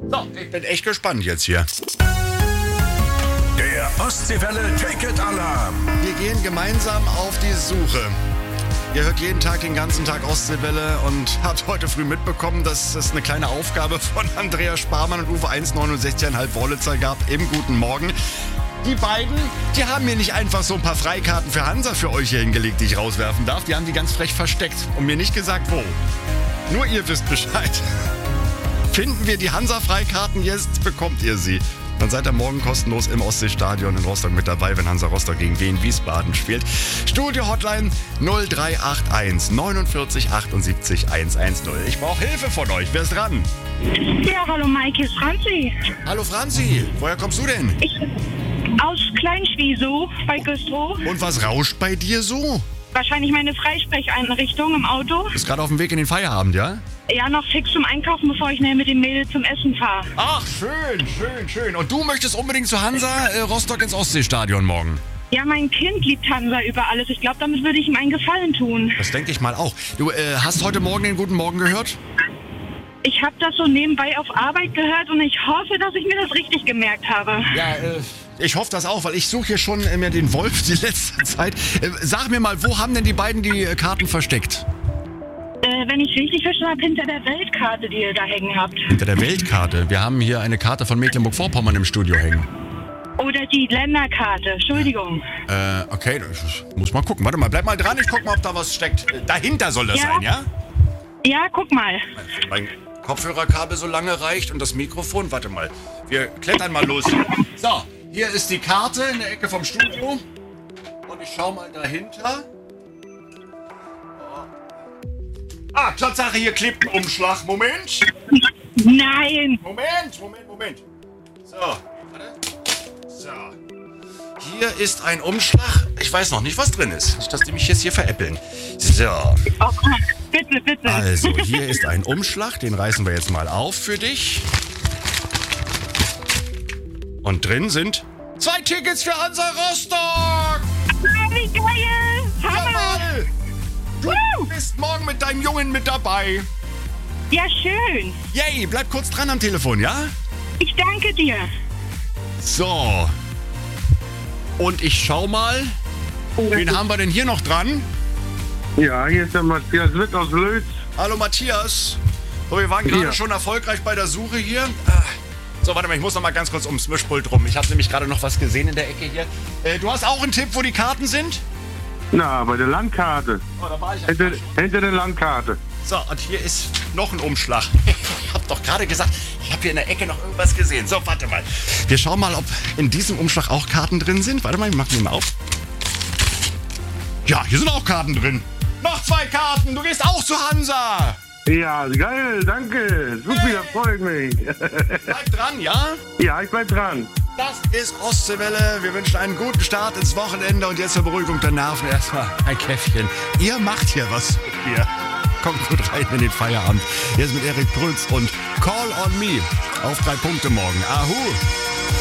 So, ich bin echt gespannt jetzt hier. Der Ostseewelle Ticket-Alarm. Wir gehen gemeinsam auf die Suche. Ihr hört jeden Tag, den ganzen Tag Ostseewelle und habt heute früh mitbekommen, dass es eine kleine Aufgabe von Andreas Sparmann und Uwe 1,69,5 Wollitzer gab im Guten Morgen. Die beiden, die haben mir nicht einfach so ein paar Freikarten für Hansa für euch hier hingelegt, die ich rauswerfen darf. Die haben die ganz frech versteckt und mir nicht gesagt, wo. Nur ihr wisst Bescheid. Finden wir die Hansa-Freikarten jetzt, bekommt ihr sie. Dann seid ihr morgen kostenlos im Ostseestadion in Rostock mit dabei, wenn Hansa Rostock gegen Wien Wiesbaden spielt. Studio-Hotline 0381 49 78 110. Ich brauche Hilfe von euch. Wer ist dran? Ja, hallo Maike, ist Franzi. Hallo Franzi. Woher kommst du denn? Aus Kleinschwiesow bei Güstrow. Und was rauscht bei dir so? Wahrscheinlich meine Freisprecheinrichtung im Auto. Bist gerade auf dem Weg in den Feierabend, ja? Ja, noch fix zum Einkaufen, bevor ich mit dem Mädel zum Essen fahre. Ach, schön. Und du möchtest unbedingt zu Hansa Rostock ins Ostseestadion morgen? Ja, mein Kind liebt Hansa über alles. Ich glaube, damit würde ich ihm einen Gefallen tun. Das denke ich mal auch. Du hast heute Morgen den Guten Morgen gehört? Ich habe das so nebenbei auf Arbeit gehört und ich hoffe, dass ich mir das richtig gemerkt habe. Ja, ich hoffe das auch, weil ich suche hier schon mir den Wolf die letzte Zeit. Sag mir mal, wo haben denn die beiden die Karten versteckt? Wenn ich richtig verstanden habe, hinter der Weltkarte, die ihr da hängen habt. Hinter der Weltkarte? Wir haben hier eine Karte von Mecklenburg-Vorpommern im Studio hängen. Oder die Länderkarte, Entschuldigung. Okay, ich muss mal gucken. Warte mal, bleib mal dran, ich guck mal, ob da was steckt. Dahinter soll das sein, ja? Ja, guck mal. Mein Kopfhörerkabel so lange reicht und das Mikrofon. Warte mal, wir klettern mal los. So, hier ist die Karte in der Ecke vom Studio. Und ich schau mal dahinter. Ah, Tatsache, hier klebt ein Umschlag. Moment. Nein. Moment. So, warte. So. Hier ist ein Umschlag. Ich weiß noch nicht, was drin ist. Nicht, dass die mich jetzt hier veräppeln. So. Oh, bitte. Also, hier ist ein Umschlag. Den reißen wir jetzt mal auf für dich. Und drin sind 2 Tickets für Hansa Rostock. Ah, wie geil. Hammer. Du bist morgen mit deinem Jungen mit dabei. Ja, schön. Yay, bleib kurz dran am Telefon, ja? Ich danke dir. So. Und ich schau mal. Wen haben wir denn hier noch dran? Ja, hier ist der Matthias Witt aus Lötz. Hallo Matthias. So, wir waren gerade schon erfolgreich bei der Suche hier. So, warte mal, ich muss noch mal ganz kurz ums Mischpult rum. Ich habe nämlich gerade noch was gesehen in der Ecke hier. Du hast auch einen Tipp, wo die Karten sind? Na, bei der Landkarte. Oh, da war ich Hinter der Landkarte. So, und hier ist noch ein Umschlag. Ich hab doch gerade gesagt, ich habe hier in der Ecke noch irgendwas gesehen. So, warte mal. Wir schauen mal, ob in diesem Umschlag auch Karten drin sind. Warte mal, wir machen ihn mal auf. Ja, hier sind auch Karten drin. Noch 2 Karten. Du gehst auch zu Hansa. Ja, geil, danke. Super, das freut mich. Bleib dran, ja? Ja, ich bleib dran. Das ist Ostseewelle. Wir wünschen einen guten Start ins Wochenende und jetzt zur Beruhigung der Nerven erstmal ein Käffchen. Ihr macht hier was mit mir. Kommt gut rein in den Feierabend. Jetzt mit Erik Prülz und Call on Me. Auf 3 Punkte morgen. Ahu.